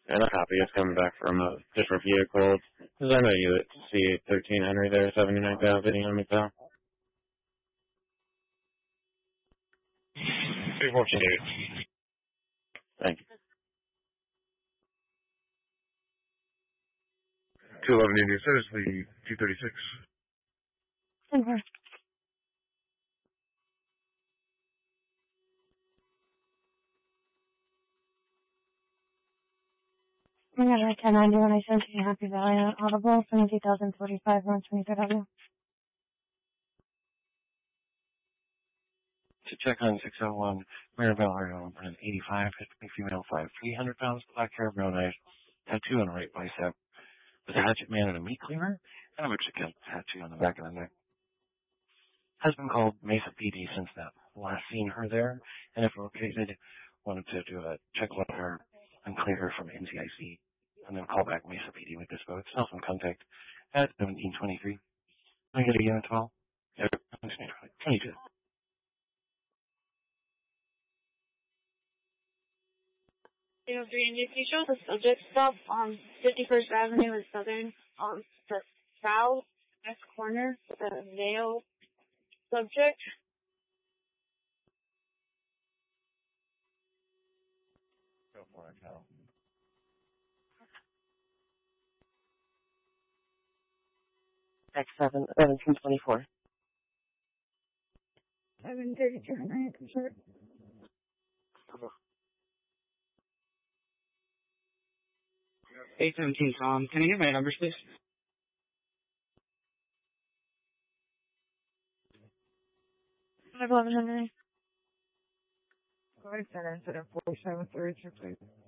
And a copy is coming back from a different vehicle. Because I know you see 13 Henry there, 79,000 on me, pal. 314, David. Thank you. 211 Indian Center, the 236. Okay. I got a 1090 when I sent you Happy Valley on Audible from 2045 on 23rd Avenue. To check on 601, Maribel Ariel, 85, female, 5'3", 100 pounds, black hair, brown eyes, tattoo on the right bicep, with a hatchet man and a meat cleaver, and a Mexican tattoo on the back of the neck. Has been called Mesa PD since that last seen her there, and if located, wanted to do a check on her and clear her from NCIC, and then call back Mesa PD with this vote. Cell phone contact at 1723. I get a unit 12. 22. The subject stop on 51st Avenue and Southern, the southwest corner, the male subject. Go for it, Cal. X7, 1724. 732, sure. A17, Tom. Can I get my numbers, please? I've 1100. 5 center instead of 47, 32, please.